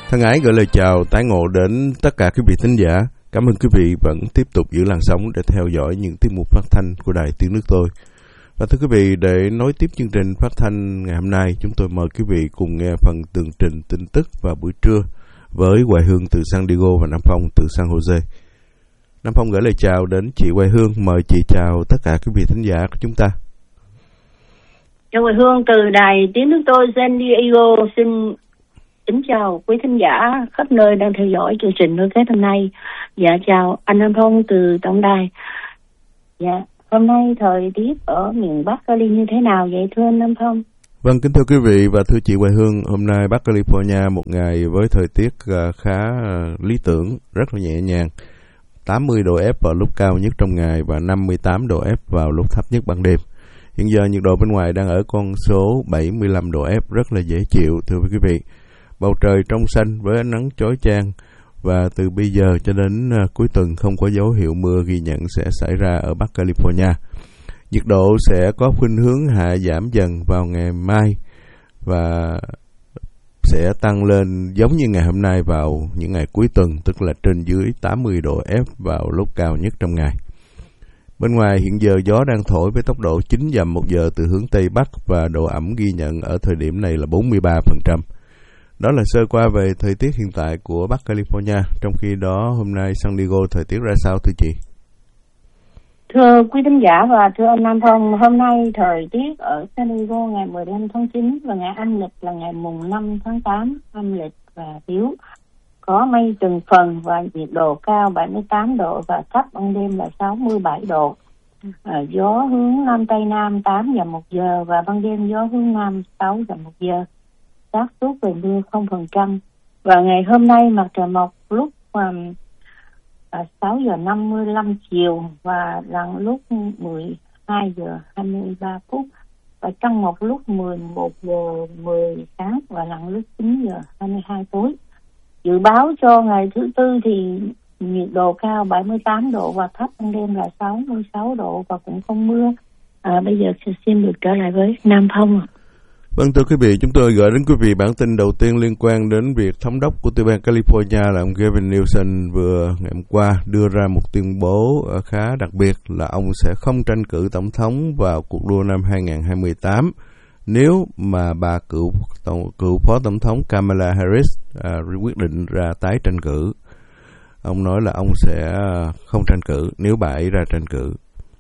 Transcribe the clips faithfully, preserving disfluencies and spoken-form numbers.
Thân ái gửi lời chào tái ngộ đến tất cả quý vị thính giả. Cảm ơn quý vị vẫn tiếp tục giữ làn sóng để theo dõi những tiết mục phát thanh của Đài Tiếng Nước Tôi. Và thưa quý vị, để nối tiếp chương trình phát thanh ngày hôm nay, chúng tôi mời quý vị cùng nghe phần tường trình tin tức vào buổi trưa với Hoài Hương từ San Diego và Nam Phong từ San Jose. Nam Phong gửi lời chào đến chị Hoài Hương. Mời chị chào tất cả quý vị thính giả của chúng ta. Chào Hoài Hương từ Đài Tiếng Nước Tôi San Diego. Xin kính chào quý thính giả khắp nơi đang theo dõi chương trình Nối Kết hôm nay. Dạ chào anh Nam Phong từ tổng đài. Dạ hôm nay thời tiết ở miền Bắc Cali như thế nào vậy thưa anh Nam Phong? Vâng, kính thưa quý vị và thưa chị Hoài Hương, hôm nay Bắc California một ngày với thời tiết khá lý tưởng, rất là nhẹ nhàng. tám mươi độ F vào lúc cao nhất trong ngày và năm mươi tám độ F vào lúc thấp nhất ban đêm. Hiện giờ nhiệt độ bên ngoài đang ở con số bảy mươi lăm độ F, rất là dễ chịu thưa quý vị. Bầu trời trong xanh với ánh nắng chói chang và từ bây giờ cho đến uh, cuối tuần không có dấu hiệu mưa ghi nhận sẽ xảy ra ở Bắc California. Nhiệt độ sẽ có khuynh hướng hạ giảm dần vào ngày mai và sẽ tăng lên giống như ngày hôm nay vào những ngày cuối tuần, tức là trên dưới tám mươi độ F vào lúc cao nhất trong ngày. Bên ngoài hiện giờ gió đang thổi với tốc độ chín dặm một giờ từ hướng Tây Bắc và độ ẩm ghi nhận ở thời điểm này là bốn mươi ba phần trăm. Đó là sơ qua về thời tiết hiện tại của Bắc California. Trong khi đó hôm nay San Diego thời tiết ra sao thưa chị? Thưa quý thính giả và thưa anh Nam Phong, hôm nay thời tiết ở San Diego ngày mười lăm tháng chín và ngày âm lịch là ngày mùng năm tháng tám, âm lịch và thiếu. Có mây từng phần và nhiệt độ cao bảy mươi tám độ và thấp ban đêm là sáu mươi bảy độ. À, gió hướng Nam Tây Nam tám dặm một giờ và ban đêm gió hướng Nam sáu dặm một giờ. Xác suất về mưa không phần trăm. Và ngày hôm nay mặt trời mọc lúc um, à, sáu giờ năm mươi lăm chiều và lặn lúc mười hai giờ hai mươi ba phút và trăng mọc lúc mười một giờ mười sáng và lặn lúc chín giờ hai mươi hai tối. Dự báo cho ngày thứ tư thì nhiệt độ cao bảy mươi tám độ và thấp ban đêm là sáu mươi sáu độ và cũng không mưa. À, bây giờ xin được trở lại với Nam Phong. Vâng, thưa quý vị, chúng tôi gửi đến quý vị bản tin đầu tiên liên quan đến việc thống đốc của tiểu bang California là ông Gavin Newsom vừa ngày hôm qua đưa ra một tuyên bố khá đặc biệt là ông sẽ không tranh cử tổng thống vào cuộc đua năm hai không hai tám nếu mà bà cựu cựu phó tổng thống Kamala Harris à, quyết định ra tái tranh cử. Ông nói là ông sẽ không tranh cử nếu bà ấy ra tranh cử.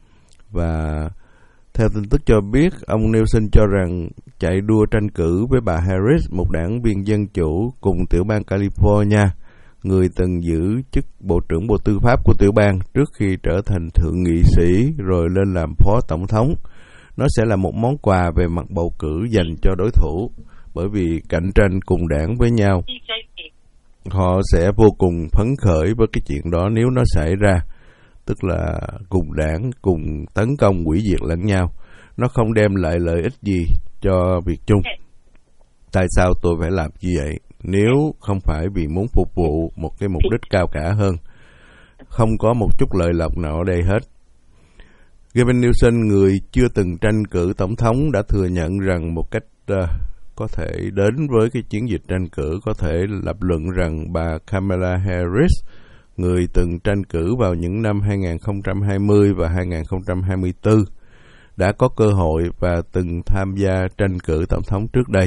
Và theo tin tức cho biết, ông Newsom cho rằng chạy đua tranh cử với bà Harris, một đảng viên dân chủ cùng tiểu bang California, người từng giữ chức Bộ trưởng Bộ Tư pháp của tiểu bang trước khi trở thành thượng nghị sĩ rồi lên làm phó tổng thống. Nó sẽ là một món quà về mặt bầu cử dành cho đối thủ, bởi vì cạnh tranh cùng đảng với nhau. Họ sẽ vô cùng phấn khởi với cái chuyện đó nếu nó xảy ra. Tức là cùng đảng, cùng tấn công hủy diệt lẫn nhau. Nó không đem lại lợi ích gì cho việc chung. Tại sao tôi phải làm như vậy? Nếu không phải vì muốn phục vụ một cái mục đích cao cả hơn. Không có một chút lợi lộc nào ở đây hết. Gavin Newsom, người chưa từng tranh cử tổng thống, đã thừa nhận rằng một cách uh, có thể đến với cái chiến dịch tranh cử, có thể lập luận rằng bà Kamala Harris, người từng tranh cử vào những năm hai không hai không và hai không hai tư, đã có cơ hội và từng tham gia tranh cử tổng thống trước đây.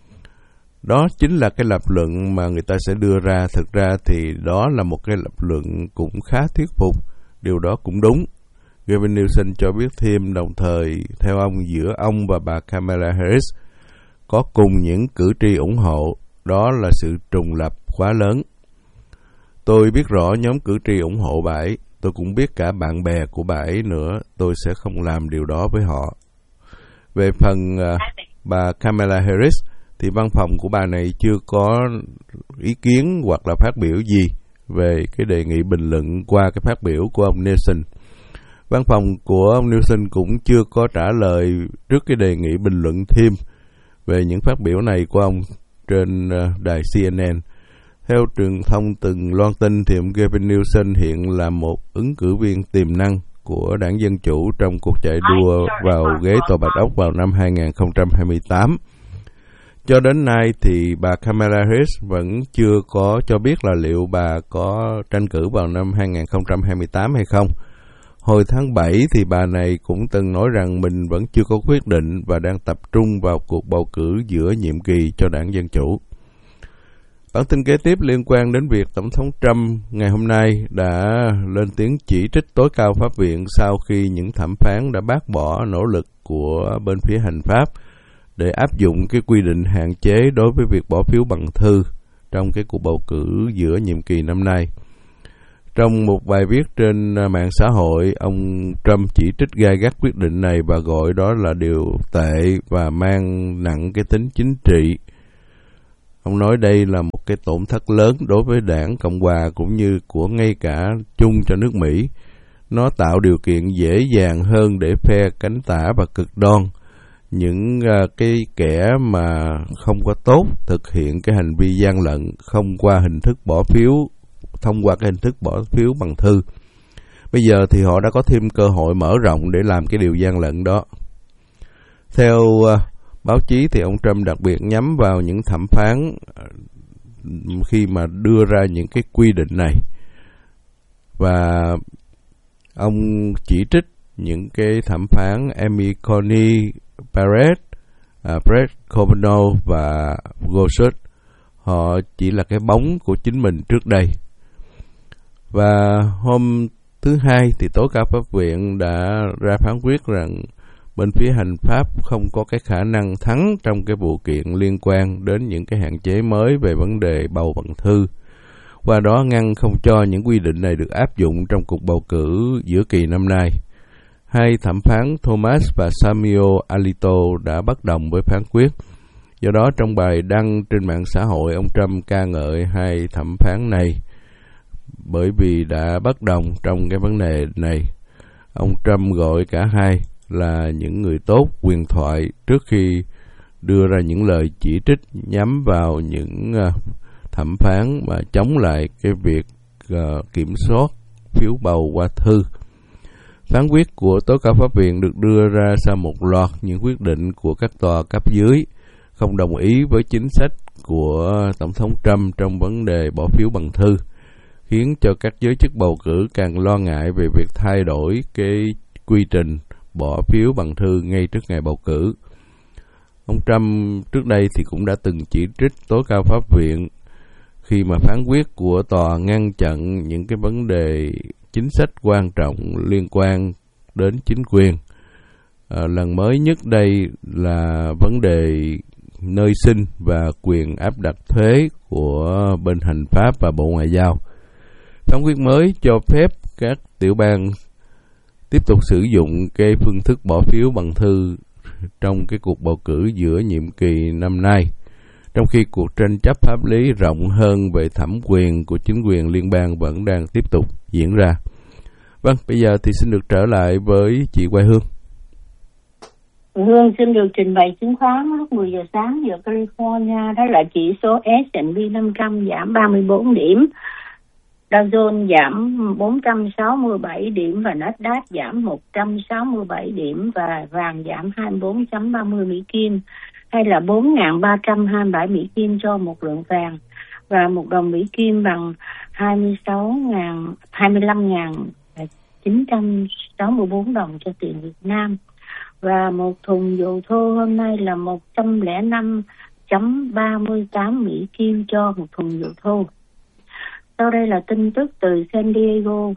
Đó chính là cái lập luận mà người ta sẽ đưa ra. Thực ra thì đó là một cái lập luận cũng khá thuyết phục. Điều đó cũng đúng. Gavin Newsom cho biết thêm đồng thời, theo ông, giữa ông và bà Kamala Harris có cùng những cử tri ủng hộ. Đó là sự trùng lập quá lớn. Tôi biết rõ nhóm cử tri ủng hộ bà ấy. Tôi cũng biết cả bạn bè của bà ấy nữa. Tôi sẽ không làm điều đó với họ. Về phần uh, bà Kamala Harris, thì văn phòng của bà này chưa có ý kiến hoặc là phát biểu gì về cái đề nghị bình luận qua cái phát biểu của ông Newsom. Văn phòng của ông Newsom cũng chưa có trả lời trước cái đề nghị bình luận thêm về những phát biểu này của ông trên uh, đài C N N. Theo truyền thông từng loan tin thì ông Gavin Newsom hiện là một ứng cử viên tiềm năng của đảng Dân Chủ trong cuộc chạy đua vào ghế Tòa Bạch Ốc vào năm hai không hai tám. Cho đến nay thì bà Kamala Harris vẫn chưa có cho biết là liệu bà có tranh cử vào năm hai không hai tám hay không. Hồi tháng bảy thì bà này cũng từng nói rằng mình vẫn chưa có quyết định và đang tập trung vào cuộc bầu cử giữa nhiệm kỳ cho đảng Dân Chủ. Bản tin kế tiếp liên quan đến việc Tổng thống Trump ngày hôm nay đã lên tiếng chỉ trích tối cao pháp viện sau khi những thẩm phán đã bác bỏ nỗ lực của bên phía hành pháp để áp dụng cái quy định hạn chế đối với việc bỏ phiếu bằng thư trong cái cuộc bầu cử giữa nhiệm kỳ năm nay. Trong một bài viết trên mạng xã hội, ông Trump chỉ trích gay gắt quyết định này và gọi đó là điều tệ và mang nặng cái tính chính trị. Ông nói đây là một cái tổn thất lớn đối với đảng Cộng hòa cũng như của ngay cả chung cho nước Mỹ. Nó tạo điều kiện dễ dàng hơn để phe cánh tả và cực đoan, những uh, cái kẻ mà không có tốt thực hiện cái hành vi gian lận không qua hình thức bỏ phiếu, thông qua cái hình thức bỏ phiếu bằng thư. Bây giờ thì họ đã có thêm cơ hội mở rộng để làm cái điều gian lận đó. Theo uh, báo chí thì ông Trump đặc biệt nhắm vào những thẩm phán khi mà đưa ra những cái quy định này. Và ông chỉ trích những cái thẩm phán Amy Coney Barrett, uh, Brett Kavanaugh và Gorsuch. Họ chỉ là cái bóng của chính mình trước đây. Và hôm thứ hai thì tối cao pháp viện đã ra phán quyết rằng bên phía hành pháp không có cái khả năng thắng trong cái vụ kiện liên quan đến những cái hạn chế mới về vấn đề bầu bằng thư. Qua đó ngăn không cho những quy định này được áp dụng trong cuộc bầu cử giữa kỳ năm nay. Hai thẩm phán Thomas và Samuel Alito đã bất đồng với phán quyết. Do đó trong bài đăng trên mạng xã hội, ông Trump ca ngợi hai thẩm phán này bởi vì đã bất đồng trong cái vấn đề này. Ông Trump gọi cả hai là những người tốt huyền thoại trước khi đưa ra những lời chỉ trích nhắm vào những uh, thẩm phán mà chống lại cái việc uh, kiểm soát phiếu bầu qua thư. Phán quyết của tối cao pháp viện được đưa ra sau một loạt những quyết định của các tòa cấp dưới không đồng ý với chính sách của Tổng thống Trump trong vấn đề bỏ phiếu bằng thư, khiến cho các giới chức bầu cử càng lo ngại về việc thay đổi cái quy trình bỏ phiếu bằng thư ngay trước ngày bầu cử. Ông Trump trước đây thì cũng đã từng chỉ trích tối cao pháp viện khi mà phán quyết của tòa ngăn chặn những cái vấn đề chính sách quan trọng liên quan đến chính quyền. À, lần mới nhất đây là vấn đề nơi sinh và quyền áp đặt thuế của bên hành pháp và Bộ Ngoại giao. Phán quyết mới cho phép các tiểu bang tiếp tục sử dụng cái phương thức bỏ phiếu bằng thư trong cái cuộc bầu cử giữa nhiệm kỳ năm nay, trong khi cuộc tranh chấp pháp lý rộng hơn về thẩm quyền của chính quyền liên bang vẫn đang tiếp tục diễn ra. Vâng, bây giờ thì xin được trở lại với chị Quay Hương. Hương xin được trình bày chứng khoán lúc mười giờ sáng giờ California, đó là chỉ số S and P năm trăm giảm ba mươi tư điểm, Dow Jones giảm bốn trăm sáu mươi bảy điểm và Nasdaq giảm một trăm sáu mươi bảy điểm và vàng giảm hai mươi tư phẩy ba mươi Mỹ Kim, hay là bốn nghìn ba trăm hai mươi bảy Mỹ Kim cho một lượng vàng, và một đồng Mỹ Kim bằng hai mươi sáu nghìn, hai mươi lăm nghìn chín trăm sáu mươi tư đồng cho tiền Việt Nam. Và một thùng dầu thô hôm nay là một trăm lẻ năm phẩy ba mươi tám Mỹ Kim cho một thùng dầu thô. Sau đây là tin tức từ San Diego.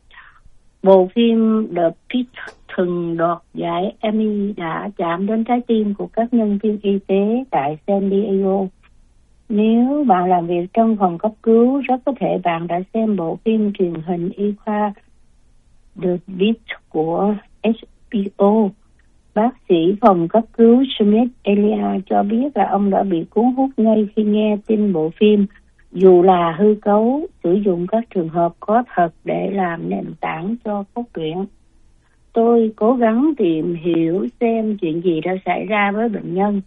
Bộ phim The Pitch từng đoạt giải Emmy đã chạm đến trái tim của các nhân viên y tế tại San Diego. Nếu bạn làm việc trong phòng cấp cứu, rất có thể bạn đã xem bộ phim truyền hình y khoa The Pitch của H B O. Bác sĩ phòng cấp cứu Smith Elia cho biết là ông đã bị cuốn hút ngay khi nghe tin bộ phim, dù là hư cấu, sử dụng các trường hợp có thật để làm nền tảng cho cốt truyện. Tôi cố gắng tìm hiểu xem chuyện gì đã xảy ra với bệnh nhân,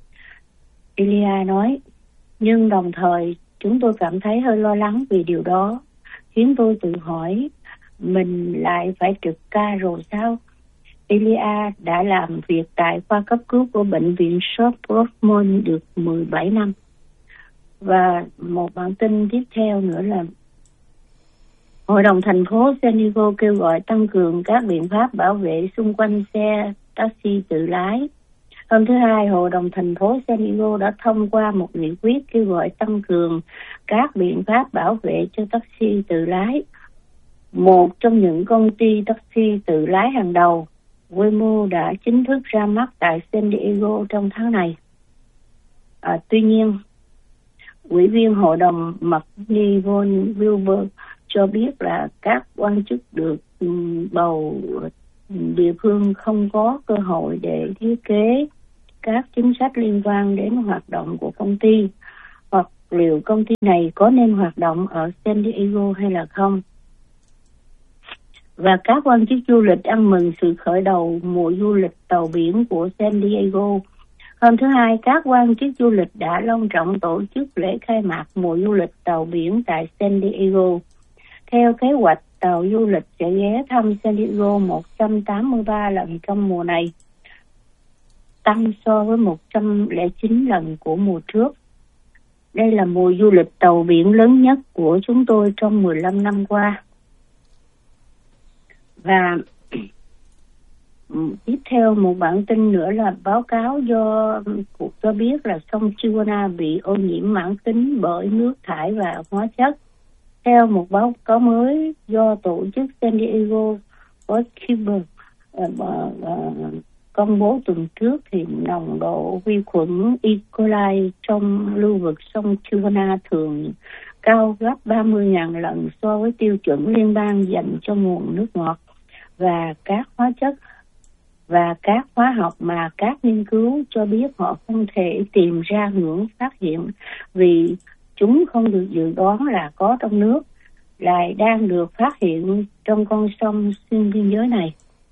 Elia nói. Nhưng đồng thời, chúng tôi cảm thấy hơi lo lắng vì điều đó, khiến tôi tự hỏi, mình lại phải trực ca rồi sao? Elia đã làm việc tại khoa cấp cứu của bệnh viện South Rockmond được mười bảy năm. Và một bản tin tiếp theo nữa là Hội đồng thành phố San Diego kêu gọi tăng cường các biện pháp bảo vệ xung quanh xe taxi tự lái. Hôm thứ Hai, Hội đồng thành phố San Diego đã thông qua một nghị quyết kêu gọi tăng cường các biện pháp bảo vệ cho taxi tự lái. Một trong những công ty taxi tự lái hàng đầu, Waymo, đã chính thức ra mắt tại San Diego trong tháng này. À, tuy nhiên, Ủy viên Hội đồng Marty von Wilber cho biết là các quan chức được bầu địa phương không có cơ hội để thiết kế các chính sách liên quan đến hoạt động của công ty, hoặc liệu công ty này có nên hoạt động ở San Diego hay là không. Và các quan chức du lịch ăn mừng sự khởi đầu mùa du lịch tàu biển của San Diego. Hôm thứ Hai, các quan chức du lịch đã long trọng tổ chức lễ khai mạc mùa du lịch tàu biển tại San Diego. Theo kế hoạch, tàu du lịch sẽ ghé thăm San Diego một trăm tám mươi ba lần trong mùa này, tăng so với một trăm lẻ chín lần của mùa trước. Đây là mùa du lịch tàu biển lớn nhất của chúng tôi trong mười lăm năm qua. Và tiếp theo một bản tin nữa là báo cáo do cuộc cho biết là sông Chihuahua bị ô nhiễm mãn tính bởi nước thải và hóa chất. Theo một báo cáo mới do tổ chức San Diego Housekeeper uh, uh, công bố tuần trước, thì nồng độ vi khuẩn E. coli trong lưu vực sông Chihuahua thường cao gấp ba mươi nghìn lần so với tiêu chuẩn liên bang dành cho nguồn nước ngọt, và các hóa chất và các hóa học mà các nghiên cứu cho biết họ không thể tìm ra ngưỡng phát hiện vì chúng không được dự đoán là có trong nước, lại đang được phát hiện trong con sông xuyên biên giới này.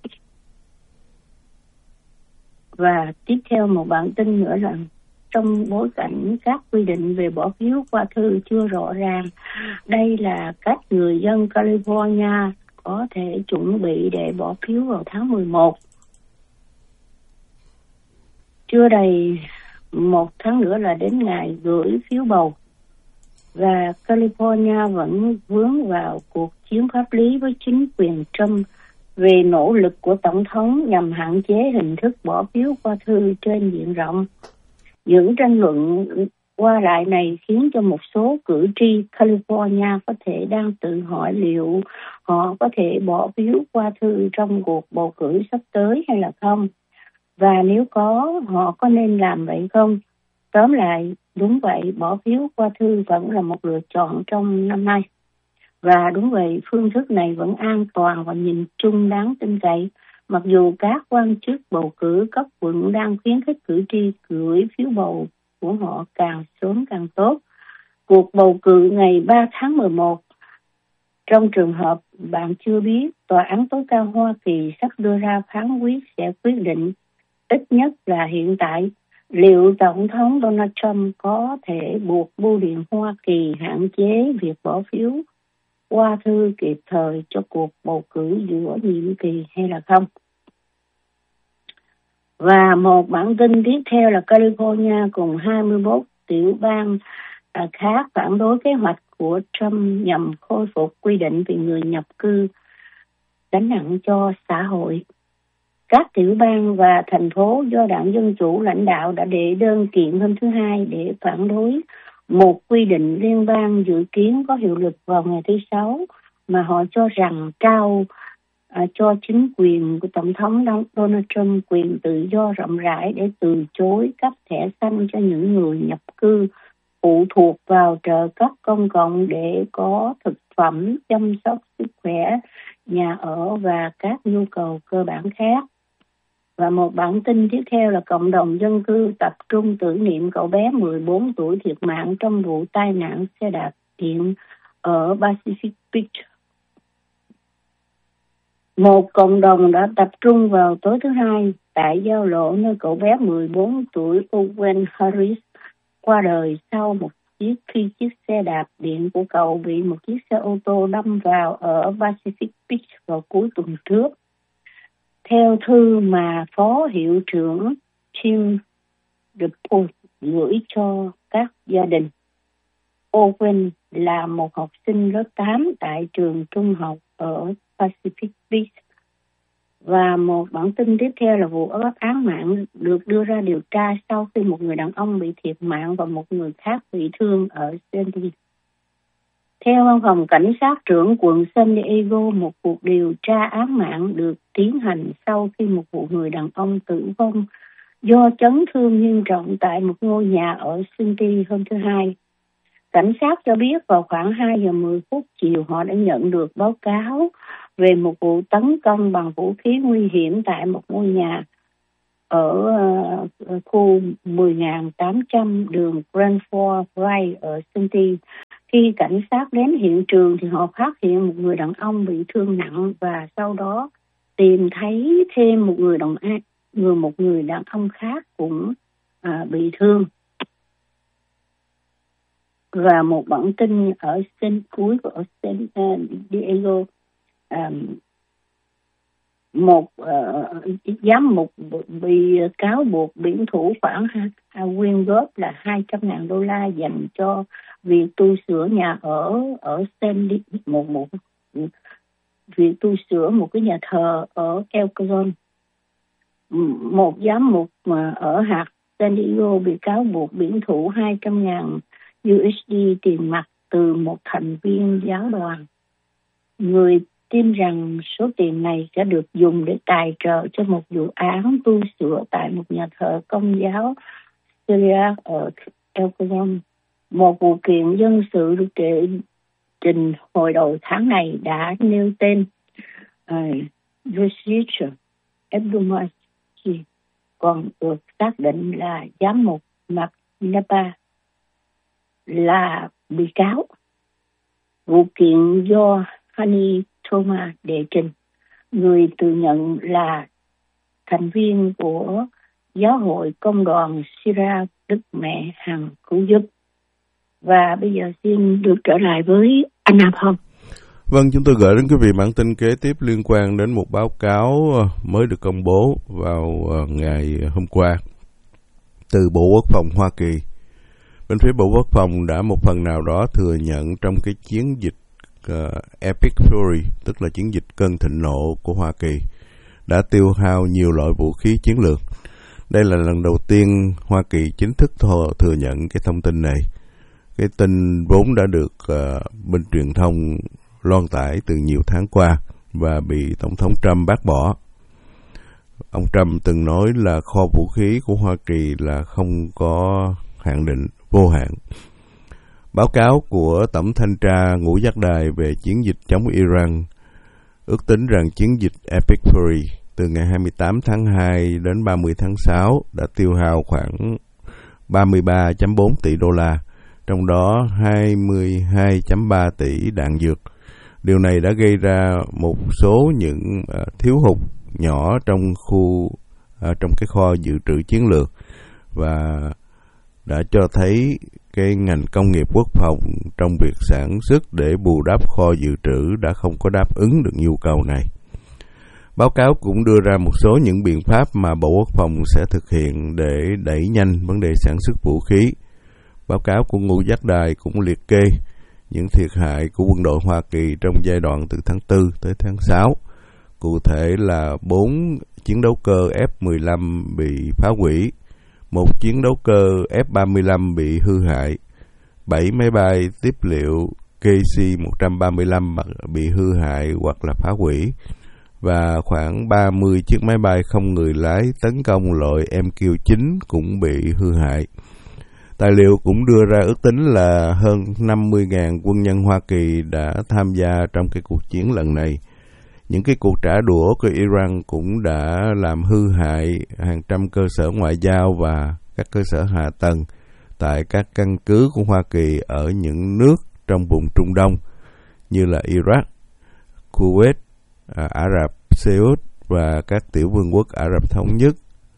Và tiếp theo một bản tin nữa là trong bối cảnh các quy định về bỏ phiếu qua thư chưa rõ ràng, đây là cách người dân California có thể chuẩn bị để bỏ phiếu vào tháng mười một. Chưa đầy một tháng nữa là đến ngày gửi phiếu bầu, và California vẫn vướng vào cuộc chiến pháp lý với chính quyền Trump về nỗ lực của Tổng thống nhằm hạn chế hình thức bỏ phiếu qua thư trên diện rộng. Những tranh luận qua lại này khiến cho một số cử tri California có thể đang tự hỏi liệu họ có thể bỏ phiếu qua thư trong cuộc bầu cử sắp tới hay là không. Và nếu có, họ có nên làm vậy không? Tóm lại, đúng vậy, bỏ phiếu qua thư vẫn là một lựa chọn trong năm nay. Và đúng vậy, phương thức này vẫn an toàn và nhìn chung đáng tin cậy, mặc dù các quan chức bầu cử cấp quận đang khuyến khích cử tri gửi phiếu bầu của họ càng sớm càng tốt. Cuộc bầu cử ngày ba tháng mười một, trong trường hợp bạn chưa biết, Tòa án tối cao Hoa Kỳ sắp đưa ra phán quyết sẽ quyết định, ít nhất là hiện tại, liệu Tổng thống Donald Trump có thể buộc Bưu điện Hoa Kỳ hạn chế việc bỏ phiếu qua thư kịp thời cho cuộc bầu cử giữa nhiệm kỳ hay là không. Và một bản tin tiếp theo là California cùng hai mươi mốt tiểu bang khác phản đối kế hoạch của Trump nhằm khôi phục quy định về người nhập cư gánh nặng cho xã hội. Các tiểu bang và thành phố do Đảng Dân Chủ lãnh đạo đã đệ đơn kiện hôm thứ Hai để phản đối một quy định liên bang dự kiến có hiệu lực vào ngày thứ Sáu mà họ cho rằng trao à, cho chính quyền của Tổng thống Donald Trump quyền tự do rộng rãi để từ chối cấp thẻ xanh cho những người nhập cư phụ thuộc vào trợ cấp công cộng để có thực phẩm, chăm sóc sức khỏe, nhà ở và các nhu cầu cơ bản khác. Và một bản tin tiếp theo là cộng đồng dân cư tập trung tưởng niệm cậu bé mười bốn tuổi thiệt mạng trong vụ tai nạn xe đạp điện ở Pacific Beach. Một cộng đồng đã tập trung vào tối thứ Hai tại giao lộ nơi cậu bé mười bốn tuổi Owen Harris qua đời sau một chiếc khi chiếc xe đạp điện của cậu bị một chiếc xe ô tô đâm vào ở Pacific Beach vào cuối tuần trước. Theo thư mà Phó Hiệu trưởng Tim DePaul gửi cho các gia đình, Owen là một học sinh lớp tám tại trường trung học ở Pacific Beach. Và một bản tin tiếp theo là vụ án mạng được đưa ra điều tra sau khi một người đàn ông bị thiệt mạng và một người khác bị thương ở Sandy. Theo văn phòng cảnh sát trưởng quận San Diego, một cuộc điều tra án mạng được tiến hành sau khi một vụ người đàn ông tử vong do chấn thương nghiêm trọng tại một ngôi nhà ở Sandy hôm thứ Hai. Cảnh sát cho biết vào khoảng hai giờ mười phút chiều họ đã nhận được báo cáo về một vụ tấn công bằng vũ khí nguy hiểm tại một ngôi nhà ở uh, khu mười nghìn tám trăm đường Grand Forks Drive ở Sandy. Khi cảnh sát đến hiện trường thì họ phát hiện một người đàn ông bị thương nặng và sau đó tìm thấy thêm một người đàn người một người đàn ông khác cũng uh, bị thương. Và một bản tin ở San cuối của San Diego, um, một uh, giám mục bị cáo buộc biển thủ khoản quyên góp là hai trăm ngàn đô la dành cho việc tu sửa nhà ở ở San Diego, một một việc tu sửa một cái nhà thờ ở El Cajon. Một giám mục mà ở hạt San Diego bị cáo buộc biển thủ hai trăm ngàn u ét đê tiền mặt từ một thành viên giáo đoàn. Người tin rằng số tiền này sẽ được dùng để tài trợ cho một vụ án tu sửa tại một nhà thờ Công giáo Syria ở El Cajon. Một vụ kiện dân sự được đệ trình hồi đầu tháng này đã nêu tên Yoshicha uh, Ebdumachi, còn được xác định là giám mục Mark Napa là bị cáo. Vụ kiện do Honey Thomas đệ trình, người tự nhận là thành viên của Giáo hội Công đoàn Syria Đức Mẹ Hằng Cứu Giúp. Và bây giờ xin được trở lại với anh Nam Phong. Vâng, chúng tôi gửi đến quý vị bản tin kế tiếp liên quan đến một báo cáo mới được công bố vào ngày hôm qua từ Bộ Quốc phòng Hoa Kỳ. Bên phía Bộ Quốc phòng đã một phần nào đó thừa nhận trong cái chiến dịch uh, Epic Fury, tức là chiến dịch cơn thịnh nộ của Hoa Kỳ, đã tiêu hao nhiều loại vũ khí chiến lược. Đây là lần đầu tiên Hoa Kỳ chính thức thừa, thừa nhận cái thông tin này. Cái tin vốn đã được uh, bên truyền thông loan tải từ nhiều tháng qua và bị Tổng thống Trump bác bỏ. Ông Trump từng nói là kho vũ khí của Hoa Kỳ là không có hạn định, vô hạn. Báo cáo của Tổng thanh tra Ngũ Giác Đài về chiến dịch chống Iran ước tính rằng chiến dịch Epic Fury từ ngày hai mươi tám tháng hai đến ba mươi tháng sáu đã tiêu hao khoảng ba mươi ba phẩy bốn tỷ đô la, trong đó hai mươi hai phẩy ba tỷ đạn dược. Điều này đã gây ra một số những uh, thiếu hụt nhỏ trong khu uh, trong cái kho dự trữ chiến lược và đã cho thấy cái ngành công nghiệp quốc phòng trong việc sản xuất để bù đắp kho dự trữ đã không có đáp ứng được nhu cầu này. Báo cáo cũng đưa ra một số những biện pháp mà Bộ Quốc phòng sẽ thực hiện để đẩy nhanh vấn đề sản xuất vũ khí. Báo cáo của Ngũ Giác Đài cũng liệt kê những thiệt hại của quân đội Hoa Kỳ trong giai đoạn từ tháng tư tới tháng sáu. Cụ thể là bốn chiến đấu cơ F mười lăm bị phá hủy, một chiến đấu cơ F ba mươi lăm bị hư hại, bảy máy bay tiếp liệu K C một ba lăm bị hư hại hoặc là phá hủy, và khoảng ba mươi chiếc máy bay không người lái tấn công loại M Q chín cũng bị hư hại. Tài liệu cũng đưa ra ước tính là hơn năm mươi nghìn quân nhân Hoa Kỳ đã tham gia trong cái cuộc chiến lần này. Những cái cuộc trả đũa của Iran cũng đã làm hư hại hàng trăm cơ sở ngoại giao và các cơ sở hạ tầng tại các căn cứ của Hoa Kỳ ở những nước trong vùng Trung Đông như là Iraq, Kuwait, Ả Rập Xê Út và các tiểu vương quốc Ả Rập Thống Nhất.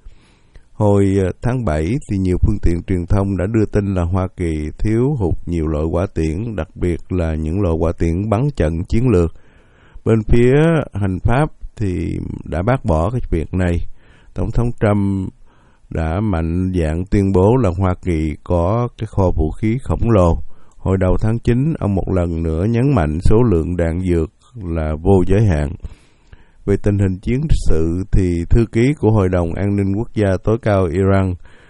Hồi tháng bảy thì nhiều phương tiện truyền thông đã đưa tin là Hoa Kỳ thiếu hụt nhiều loại hỏa tiễn, đặc biệt là những loại hỏa tiễn bắn trận chiến lược. Bên phía hành pháp thì đã bác bỏ cái việc này. Tổng thống Trump đã mạnh dạn tuyên bố là Hoa Kỳ có cái kho vũ khí khổng lồ. Hồi đầu tháng chín, ông một lần nữa nhấn mạnh số lượng đạn dược là vô giới hạn. Về tình hình chiến sự thì thư ký của Hội đồng An ninh Quốc gia tối cao Iran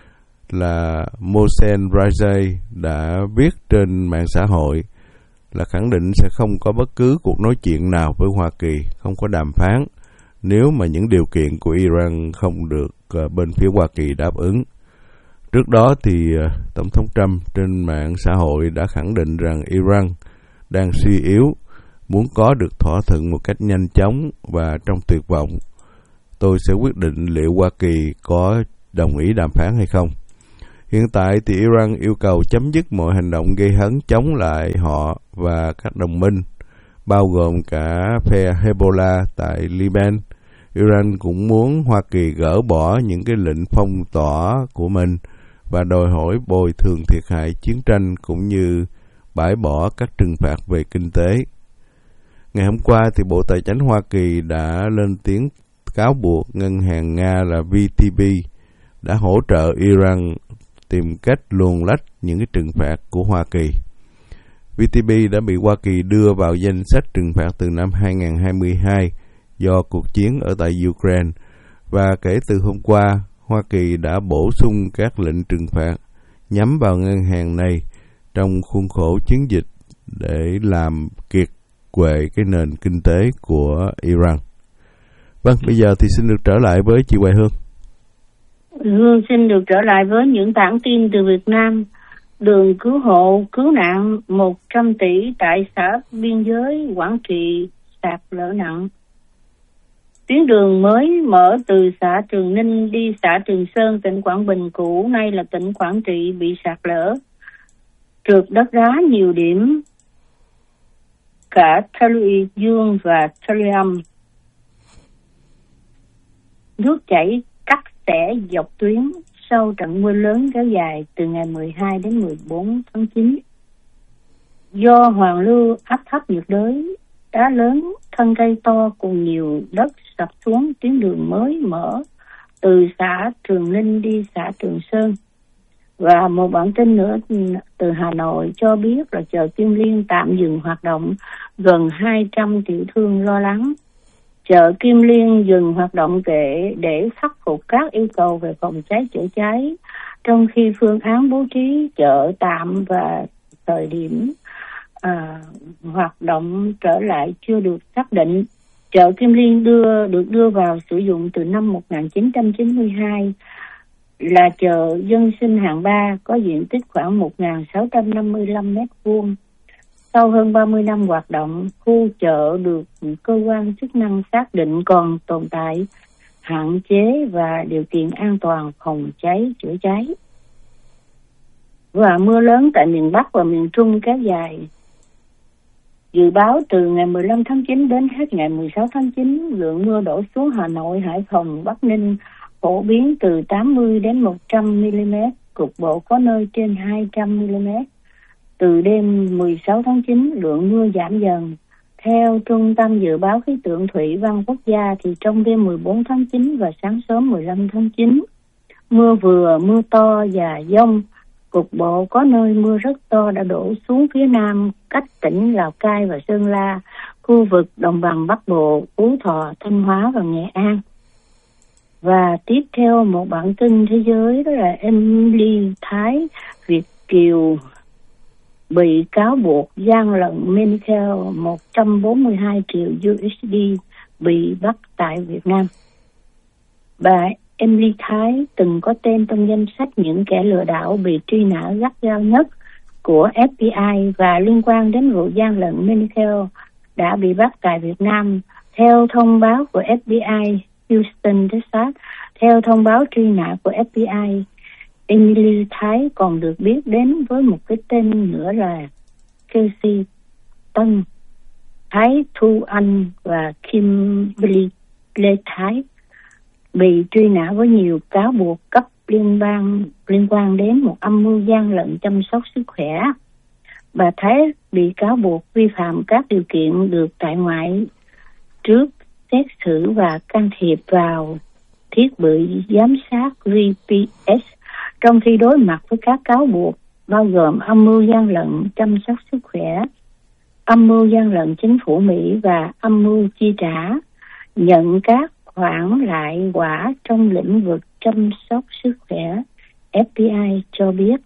là Mohsen Rajaei đã viết trên mạng xã hội là khẳng định sẽ không có bất cứ cuộc nói chuyện nào với Hoa Kỳ, không có đàm phán, nếu mà những điều kiện của Iran không được bên phía Hoa Kỳ đáp ứng. Trước đó thì Tổng thống Trump trên mạng xã hội đã khẳng định rằng Iran đang suy yếu, muốn có được thỏa thuận một cách nhanh chóng và trong tuyệt vọng. Tôi sẽ quyết định liệu Hoa Kỳ có đồng ý đàm phán hay không. Hiện tại thì Iran yêu cầu chấm dứt mọi hành động gây hấn chống lại họ và các đồng minh, bao gồm cả phe Hezbollah tại Liban. Iran cũng muốn Hoa Kỳ gỡ bỏ những cái lệnh phong tỏa của mình và đòi hỏi bồi thường thiệt hại chiến tranh cũng như bãi bỏ các trừng phạt về kinh tế. Ngày hôm qua thì Bộ Tài chính Hoa Kỳ đã lên tiếng cáo buộc ngân hàng Nga là vê tê bê đã hỗ trợ Iran tìm cách luồn lách những cái trừng phạt của Hoa Kỳ. vê tê bê đã bị Hoa Kỳ đưa vào danh sách trừng phạt từ năm hai không hai hai do cuộc chiến ở tại Ukraine, và kể từ hôm qua, Hoa Kỳ đã bổ sung các lệnh trừng phạt nhắm vào ngân hàng này trong khuôn khổ chiến dịch để làm kiệt quệ cái nền kinh tế của Iran. Vâng, bây giờ thì xin được trở lại với chị Hoài Hương. Hương xin được trở lại với những bản tin từ Việt Nam. Đường cứu hộ, cứu nạn một trăm tỷ tại xã biên giới Quảng Trị sạt lở nặng. Tuyến đường mới mở từ xã Trường Ninh đi xã Trường Sơn, tỉnh Quảng Bình cũ, nay là tỉnh Quảng Trị, bị sạt lở, trượt đất đá nhiều điểm, cả ta luy dương và ta luy âm. Nước chảy cắt xẻ dọc tuyến sau trận mưa lớn kéo dài từ ngày mười hai đến mười bốn tháng chín. Do hoàn lưu áp thấp nhiệt đới, đá lớn, thân cây to cùng nhiều đất sập xuống tuyến đường mới mở từ xã Trường Ninh đi xã Trường Sơn. Và một bản tin nữa từ Hà Nội cho biết là chợ Kim Liên tạm dừng hoạt động, gần hai trăm tiểu thương lo lắng. Chợ Kim Liên dừng hoạt động để, để khắc phục các yêu cầu về phòng cháy chữa cháy, trong khi phương án bố trí chợ tạm và thời điểm à, hoạt động trở lại chưa được xác định. Chợ Kim Liên đưa được đưa vào sử dụng từ năm một nghìn chín trăm chín mươi hai, là chợ dân sinh hạng ba, có diện tích khoảng một nghìn sáu trăm năm mươi lăm mét vuông. Sau hơn ba mươi năm hoạt động, khu chợ được cơ quan chức năng xác định còn tồn tại hạn chế và điều kiện an toàn phòng cháy chữa cháy. Và mưa lớn tại miền Bắc và miền Trung kéo dài. Dự báo từ ngày mười lăm tháng chín đến hết ngày mười sáu tháng chín, lượng mưa đổ xuống Hà Nội, Hải Phòng, Bắc Ninh phổ biến từ tám mươi đến một trăm mi-li-mét, cục bộ có nơi trên hai trăm mi-li-mét. Từ đêm mười sáu tháng chín, lượng mưa giảm dần. Theo Trung tâm Dự báo Khí tượng Thủy văn Quốc gia thì trong đêm mười bốn tháng chín và sáng sớm mười lăm tháng chín, mưa vừa, mưa to và dông. Cục bộ có nơi mưa rất to đã đổ xuống phía Nam, cách tỉnh Lào Cai và Sơn La, khu vực đồng bằng Bắc Bộ, Phú Thọ, Thanh Hóa và Nghệ An. Và tiếp theo một bản tin thế giới, đó là Emily Thái Việt Kiều bị cáo buộc gian lận Medicare một trăm bốn mươi hai triệu đô la bị bắt tại Việt Nam. Bà Emily Thái từng có tên trong danh sách những kẻ lừa đảo bị truy nã gắt gao nhất của ép bê i và liên quan đến vụ gian lận Medicare đã bị bắt tại Việt Nam. Theo thông báo của ép bê i Houston, Texas, theo thông báo truy nã của ép bê i, Emily Thái còn được biết đến với một cái tên nữa là Casey Tân, Thái Thu Anh và Kimberly Lê Thái, bị truy nã với nhiều cáo buộc cấp liên bang liên quan đến một âm mưu gian lận chăm sóc sức khỏe. Bà Thái bị cáo buộc vi phạm các điều kiện được tại ngoại trước xét xử và can thiệp vào thiết bị giám sát giê pê ét trong khi đối mặt với các cáo buộc bao gồm âm mưu gian lận chăm sóc sức khỏe, âm mưu gian lận chính phủ Mỹ và âm mưu chi trả, nhận các khoản lại quả trong lĩnh vực chăm sóc sức khỏe, ép bê i cho biết.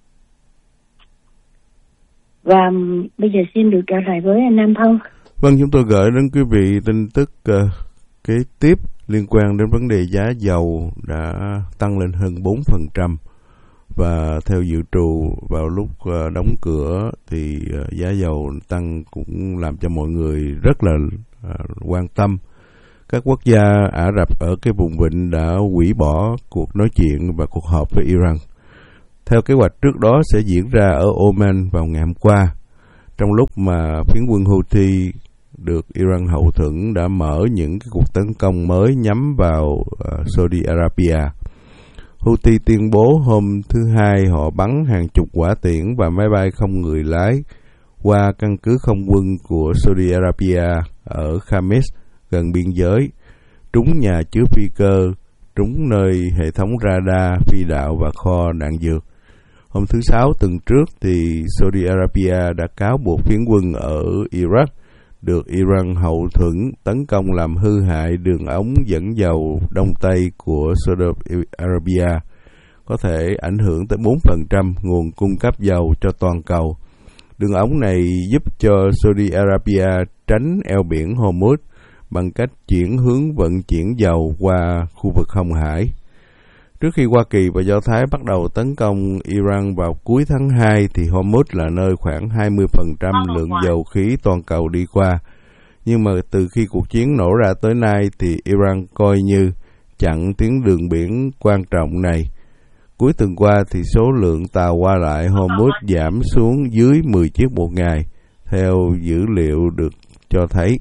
Và bây giờ xin được trả lời với anh Nam Phong. Vâng, chúng tôi gửi đến quý vị tin tức uh, kế tiếp liên quan đến vấn đề giá dầu đã tăng lên hơn bốn phần trăm. Và theo dự trù vào lúc uh, đóng cửa thì uh, giá dầu tăng cũng làm cho mọi người rất là uh, quan tâm. Các quốc gia Ả Rập ở cái vùng vịnh đã hủy bỏ cuộc nói chuyện và cuộc họp với Iran. Theo kế hoạch trước đó sẽ diễn ra ở Oman vào ngày hôm qua, trong lúc mà phiến quân Houthi được Iran hậu thuẫn đã mở những cái cuộc tấn công mới nhắm vào uh, Saudi Arabia. Houthi tuyên bố hôm thứ Hai họ bắn hàng chục quả tiễn và máy bay không người lái qua căn cứ không quân của Saudi Arabia ở Khamis gần biên giới, trúng nhà chứa phi cơ, trúng nơi hệ thống radar, phi đạo và kho đạn dược. Hôm thứ Sáu tuần trước thì Saudi Arabia đã cáo buộc phiến quân ở Iraq được Iran hậu thuẫn tấn công làm hư hại đường ống dẫn dầu Đông Tây của Saudi Arabia, có thể ảnh hưởng tới bốn phần trăm nguồn cung cấp dầu cho toàn cầu. Đường ống này giúp cho Saudi Arabia tránh eo biển Hormuz bằng cách chuyển hướng vận chuyển dầu qua khu vực Hồng Hải. Trước khi Hoa Kỳ và Do Thái bắt đầu tấn công Iran vào cuối tháng hai, thì Hormuz là nơi khoảng hai mươi phần trăm lượng dầu khí toàn cầu đi qua. Nhưng mà từ khi cuộc chiến nổ ra tới nay, thì Iran coi như chặn tuyến đường biển quan trọng này. Cuối tuần qua, thì số lượng tàu qua lại Hormuz giảm xuống dưới mười chiếc một ngày, theo dữ liệu được cho thấy.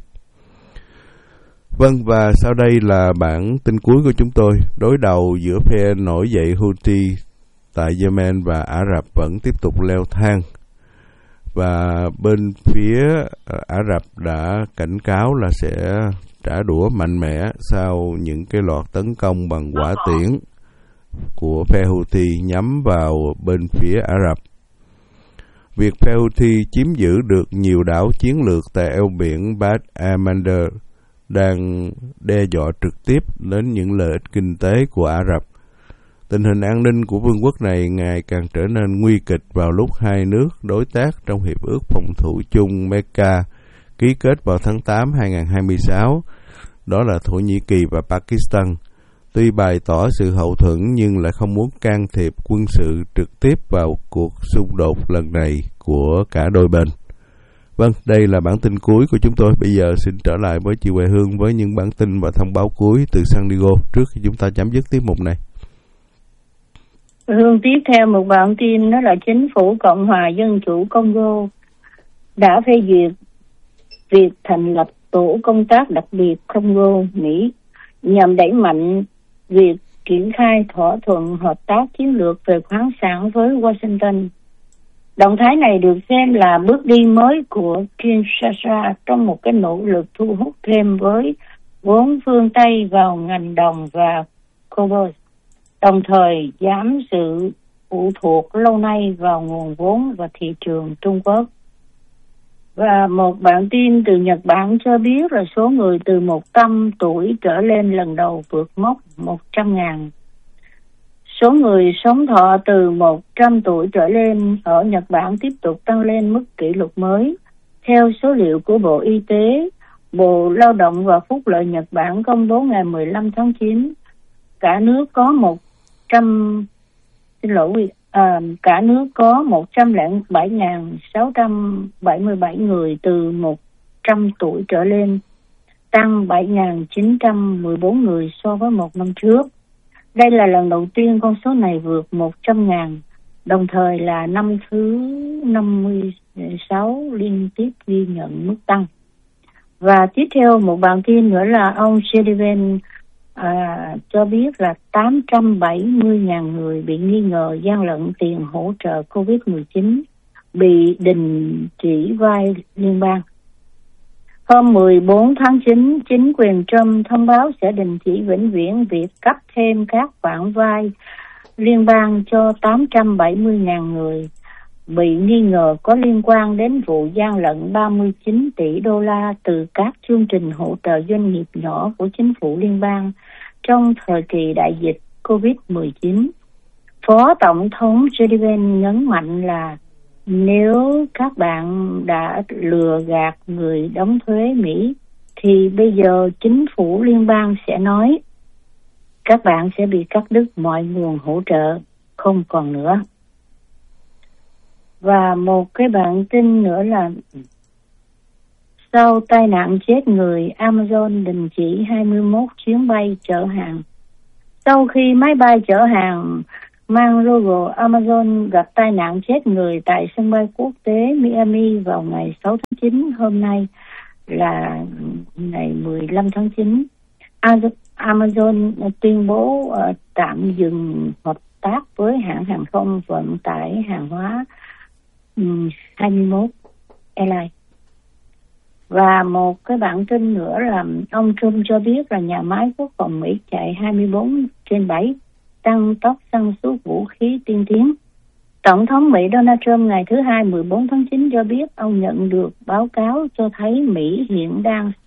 Vâng, và sau đây là bản tin cuối của chúng tôi. Đối đầu giữa phe nổi dậy Houthi tại Yemen và Ả Rập vẫn tiếp tục leo thang. Và bên phía Ả Rập đã cảnh cáo là sẽ trả đũa mạnh mẽ sau những cái loạt tấn công bằng hỏa tiễn của phe Houthi nhắm vào bên phía Ả Rập. Việc phe Houthi chiếm giữ được nhiều đảo chiến lược tại eo biển Bab el-Mandeb đang đe dọa trực tiếp đến những lợi ích kinh tế của Ả Rập. Tình hình an ninh của vương quốc này ngày càng trở nên nguy kịch vào lúc hai nước đối tác trong Hiệp ước Phòng thủ chung Mecca ký kết vào tháng tám năm hai nghìn không trăm hai mươi sáu, đó là Thổ Nhĩ Kỳ và Pakistan, tuy bày tỏ sự hậu thuẫn nhưng lại không muốn can thiệp quân sự trực tiếp vào cuộc xung đột lần này của cả đôi bên. Vâng, đây là bản tin cuối của chúng tôi. Bây giờ xin trở lại với chị Huệ Hương với những bản tin và thông báo cuối từ San Diego trước khi chúng ta chấm dứt tiết mục này. Hương tiếp theo một bản tin, đó là chính phủ Cộng hòa Dân chủ Congo đã phê duyệt việc thành lập tổ công tác đặc biệt Congo Mỹ nhằm đẩy mạnh việc triển khai thỏa thuận hợp tác chiến lược về khoáng sản với Washington. Động thái này được xem là bước đi mới của Kinshasa trong một cái nỗ lực thu hút thêm với vốn phương Tây vào ngành đồng và cobalt, đồng thời giảm sự phụ thuộc lâu nay vào nguồn vốn và thị trường Trung Quốc. Và một bản tin từ Nhật Bản cho biết là số người từ một trăm tuổi trở lên lần đầu vượt mốc một trăm ngàn. Số người sống thọ từ một trăm tuổi trở lên ở Nhật Bản tiếp tục tăng lên mức kỷ lục mới. Theo số liệu của Bộ Y tế, Bộ Lao động và Phúc lợi Nhật Bản công bố ngày mười lăm tháng chín, cả nước có một trăm xin lỗi à, cả nước có một trăm lẻ bảy nghìn sáu trăm bảy mươi bảy người từ một trăm tuổi trở lên, tăng bảy nghìn chín trăm mười bốn người so với một năm trước. Đây là lần đầu tiên con số này vượt một trăm ngàn, đồng thời là năm thứ năm mươi sáu liên tiếp ghi nhận mức tăng. Và tiếp theo một bản tin nữa là ông Sullivan à, cho biết là tám trăm bảy mươi nghìn người bị nghi ngờ gian lận tiền hỗ trợ covid mười chín bị đình chỉ vay liên bang. Hôm mười bốn tháng chín, chính quyền Trump thông báo sẽ đình chỉ vĩnh viễn việc cấp thêm các khoản vay liên bang cho tám trăm bảy mươi nghìn người bị nghi ngờ có liên quan đến vụ gian lận ba mươi chín tỷ đô la từ các chương trình hỗ trợ doanh nghiệp nhỏ của chính phủ liên bang trong thời kỳ đại dịch covid mười chín. Phó Tổng thống giê đê Vance nhấn mạnh là nếu các bạn đã lừa gạt người đóng thuế Mỹ thì bây giờ chính phủ liên bang sẽ nói các bạn sẽ bị cắt đứt mọi nguồn hỗ trợ, không còn nữa. Và một cái bản tin nữa là sau tai nạn chết người, Amazon đình chỉ hai mươi mốt chuyến bay chở hàng. Sau khi máy bay chở hàng mang logo Amazon gặp tai nạn chết người tại sân bay quốc tế Miami vào ngày sáu tháng chín, hôm nay là ngày mười lăm tháng chín, Amazon tuyên bố uh, tạm dừng hợp tác với hãng hàng không vận tải hàng hóa um, hai mươi mốt Airlines. Và một cái bản tin nữa là ông Trump cho biết là nhà máy quốc phòng Mỹ chạy hai mươi bốn trên bảy, tăng tốc sản xuất vũ khí tiên tiến. Tổng thống Mỹ Donald Trump ngày thứ Hai mười bốn tháng chín cho biết ông nhận được báo cáo cho thấy Mỹ hiện đang